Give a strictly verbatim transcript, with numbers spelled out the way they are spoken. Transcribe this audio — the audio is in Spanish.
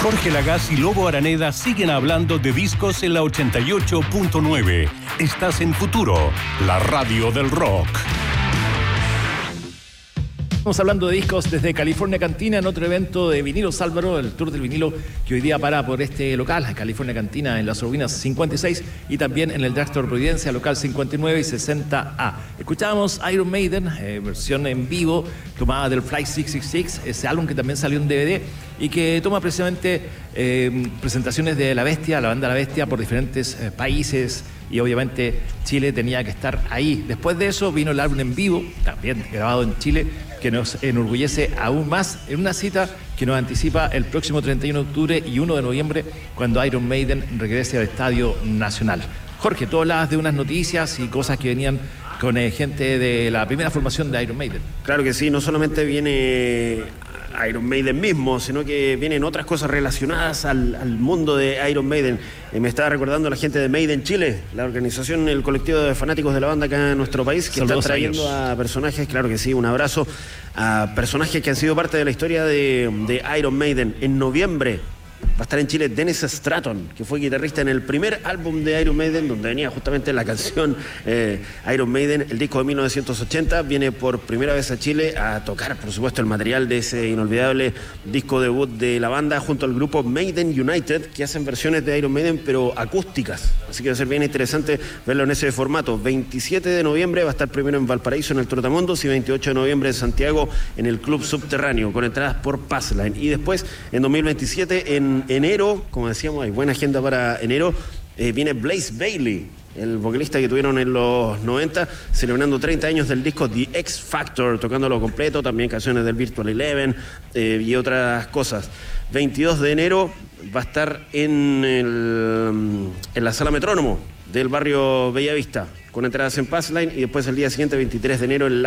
Jorge Lagaz y Lobo Araneda siguen hablando de discos en la ochenta y ocho punto nueve. Estás en Futuro, la radio del rock. Estamos hablando de discos desde California Cantina en otro evento de Vinilos Álvaro, el Tour del Vinilo, que hoy día para por este local, California Cantina, en las Urbinas cincuenta y seis, y también en el Drugstore Providencia, local cincuenta y nueve y sesenta A. Escuchábamos Iron Maiden, eh, versión en vivo, tomada del Flight seiscientos sesenta y seis, ese álbum que también salió en D V D y que toma precisamente eh, presentaciones de La Bestia, la banda La Bestia, por diferentes eh, países, y obviamente Chile tenía que estar ahí. Después de eso vino el álbum en vivo, también grabado en Chile, que nos enorgullece aún más en una cita que nos anticipa el próximo treinta y uno de octubre y uno de noviembre, cuando Iron Maiden regrese al Estadio Nacional. Jorge, tú hablabas de unas noticias y cosas que venían con eh, gente de la primera formación de Iron Maiden. Claro que sí, no solamente viene Iron Maiden mismo, sino que vienen otras cosas relacionadas al, al mundo de Iron Maiden. Eh, me estaba recordando la gente de Maiden Chile, la organización, el colectivo de fanáticos de la banda acá en nuestro país, que está trayendo a personajes, claro que sí, un abrazo a personajes que han sido parte de la historia de, de Iron Maiden. En noviembre va a estar en Chile Dennis Stratton, que fue guitarrista en el primer álbum de Iron Maiden, donde venía justamente la canción eh, Iron Maiden, el disco de mil novecientos ochenta. Viene por primera vez a Chile a tocar, por supuesto, el material de ese inolvidable disco debut de la banda, junto al grupo Maiden United, que hacen versiones de Iron Maiden, pero acústicas. Así que va a ser bien interesante verlo en ese formato. veintisiete de noviembre va a estar primero en Valparaíso, en el Trotamundos, y veintiocho de noviembre en Santiago, en el Club Subterráneo, con entradas por Passline. Y después, en dos mil veintisiete, en enero, como decíamos, hay buena agenda para enero, eh, viene Blaze Bayley, el vocalista que tuvieron en los noventa, celebrando treinta años del disco The X Factor, tocándolo completo, también canciones del Virtual Eleven eh, y otras cosas. veintidós de enero va a estar en, el, en la Sala Metrónomo del barrio Bellavista, con entradas en Passline, y después el día siguiente, veintitrés de enero, en la